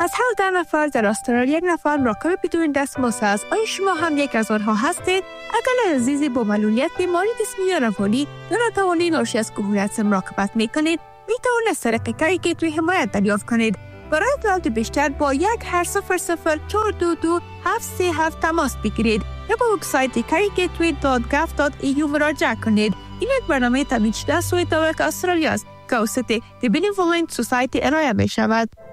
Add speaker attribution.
Speaker 1: از هر 10 نفر در استرالیا 1 نفر مراقب بدون دستمزد است. آیا شما هم یک از آنها هستید؟ اگر عزیزی با معلولیت بیماری جسمی یا روانی ناتوانی ناشی از کهولت مراقبت میکنید، میتوانید از طریق کاری گیتوی حمایت دریافت کنید. برای اطلاعات بیشتر با 1-800-422-737 تماس بگیرید یا با وبسایت careggateway.gov.au مراجعه کنید. این یک برنامه تامین شده از سوی دولت استرالیا است که توسط The Benevolent Society ارائه می شود.